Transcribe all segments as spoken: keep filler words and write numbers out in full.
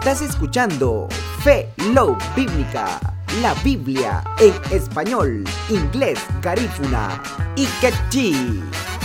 Estás escuchando Fe Love Bíblica, la Biblia en español, inglés, garífuna y quechí.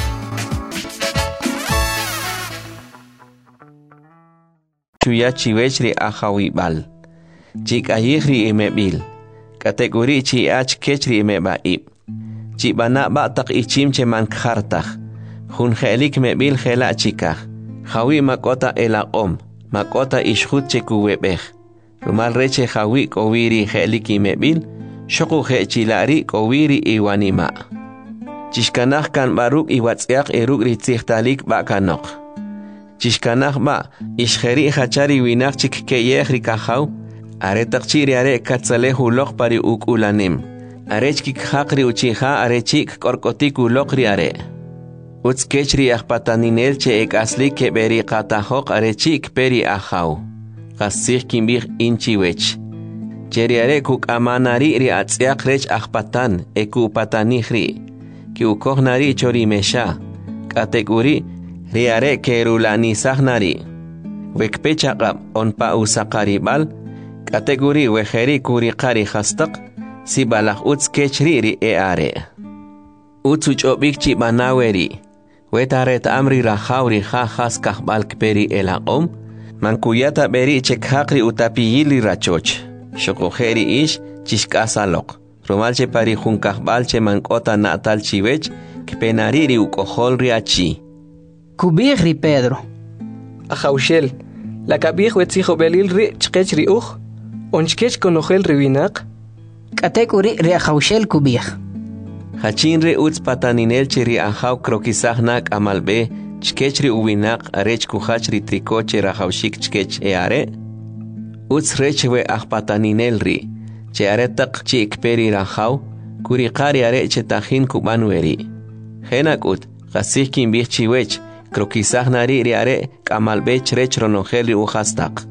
Chuya chiwechri ahawibal. Chik ayihri imebil. Kategori chi ach kechri imebaib. Chibana batak ichimche man khartach. Hun helik mebil hela chikach. Hawi makota elaqom. Makota ishhut chekuwebech. Rumal reche hawi kowiri helik imebil. Shoku he chilari kowiri iwanima. Chishkanach kan baruk iwatsiak eruk ritzichtalik bakanok. Chishkanach ba ishheri hachari winak chik keyech rikahaw. Aretak chiri are katzale hulok pari ukulanim. Arech kik hakri uchiha arechik korkotik ulokri are. Uts kechri akpataninel che ek asli ke beri katahok arechik peri ahaw. Kasih kimbih inchiwech. Cheri are kuk amanari ri atsiak rech akpatan eku patanihri. Ki ukohnari chori mesha. Kategori ri are kerulani sahnari. Wekpechakab onpa usakaribal. Kategori wejeri kuri kari hastak. Si balak uts kechri ri e are. Uts uchobik chi banaweri. Wetaret amri rahawri ha has kahbal kperi elaqom. Mankuyata beri chek hakri utapiyili rachoch. Shokojeri ish chishkasalok. Romalche pari jun kahbalche mankota natal chiwech. Kpenariri ukohol riachi. Kubihri Pedro. Ajaushel. La kabih wetzijo belil ri chkechri uj. Onchkech konojel riwinak. Kategori ri ajaushel kubih. Hachinre uts pataninel chiri ahaw krokisahnak amalbe chkechri uwinak arech kuhachri trikoche rahawshik chkech eare. Uts rechwe ah pataninel ri. Che aretak chi ikperi rahaw kuri qari are che tahin kubanweri. Henak ut qasih kimbih chiwech krokisahnari ri are kamalbe chrech ronojeli uhastak.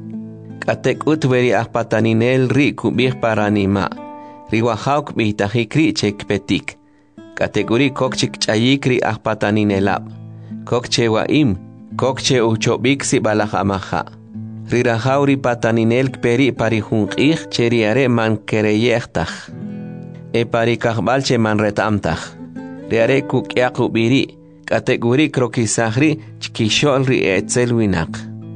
Katek ut veri ah pataninel ri kubih paranima. Riwahauk bihtajikri chek petik. Kategori kokchik chayikri ahpataninelab. Kokche waim. Kokche uchobik si balahamaha. Rirahauri pataninel kperi parihunqih cheriare man kereyechtaj. E parikahbalche man retamtaj. Riare kukyaku biri. Kategori krokisahri chkisholri etzelwinak.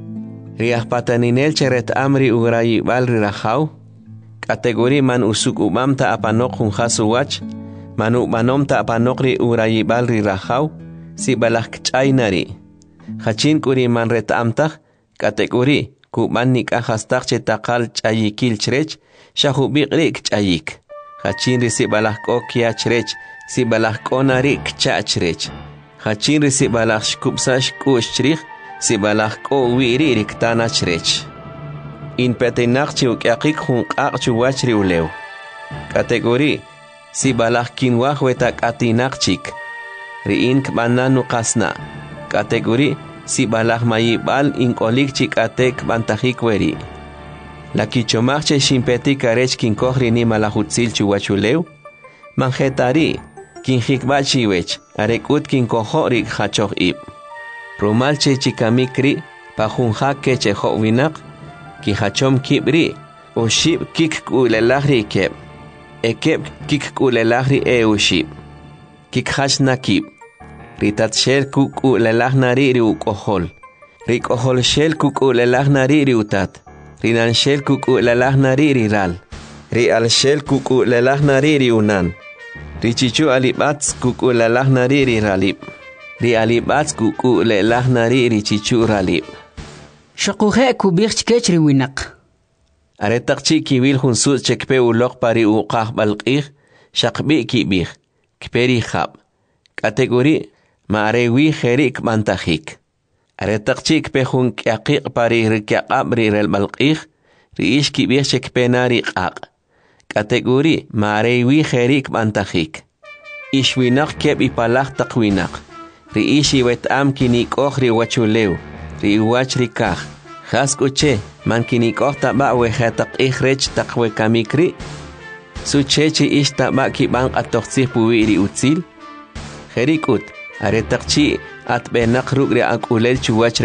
Riahpataninel cheret amri ugrayibal rirahaw. Kategori man usuk umam ta apanok hun khasuwach. Manu manom ta apanok ri urayibal ri rahaw. Si balak chaynari. Hachin kuri man retamtak. Kategori kuman nik ahastak che takal chayikil chrech. Shahubik rik chayik. Hachin ri si balak ko kia chrech. Si balak konari kcha chrech. Hachin ri si balak shkupsash kush chrich. Si balak ko wiri riktana chrech. In petenak chiuk yakik hun qaq chuwachri ulew. Kategori si balak kinwah wetak atinak chik. Riin kbananu qasna. Kategori si balak mayibal inkolik chik atek bantajik weri. La kichomachche shimpetik arech kinkohri ni malahutsil chuwachulew. Manjetari kinjikbal chiwech arekut kinkohorik hachoh ib. Rumalche chikamikri pajunjak keche winak. Ki hachom kibri, o shib kik kulelahri keb. E keb kik kulelahri e o shib. Kik hash nakib. Ritat shel kuk ulelahnari ri ukohol. Rik ohol shel kuk ulelahnari ri utat. Rinan shel kuk ulelahnari ri ral. Ri al shel kuk ulelahnari ri unan. Richichu alibats kuk ulelahnari ri ralib. Ri alibats kuk ulelahnari ri chichu ralib. Shokuje kubih chkechri winak. Aretak chi kiwil hunsut chekpe ulok pari uqah balqih. Shakbi kibih. Kperi khab. Kategori maarewi herik mantajik. Aretak chi kpe hun kyaqik pari rikyaqab ri rel balqih. Riish kibih chekpe nari qaq. Kategori maarewi herik mantajik. Ishwinak keb ipalak takwinak. Riish iwet am kinik ohri wachulew. Ri uwach rikah. Hask uche, man kinikoh taba wehatak ihrech takwe kamikri. Suchechi ish taba kibang atoksih puwi ri utsil. Herikut, aretakchi at benak rugri ak ulel chuwach